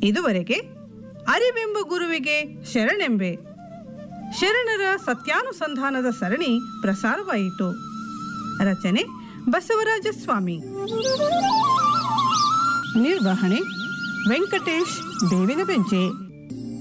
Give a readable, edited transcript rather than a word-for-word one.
ಇದುವರೆಗೆ ಅರಿವೆಂಬ ಗುರುವಿಗೆ ಶರಣೆಂಬೆ ಶರಣರ ಸತ್ಯಾನುಸಂಧಾನದ ಸರಣಿ ಪ್ರಸಾರವಾಯಿತು. ರಚನೆ ಬಸವರಾಜ ಸ್ವಾಮಿ. ನಿರ್ವಹಣೆ ವೆಂಕಟೇಶ್ ಬೇವಿನ ಬೆಂಚೆ.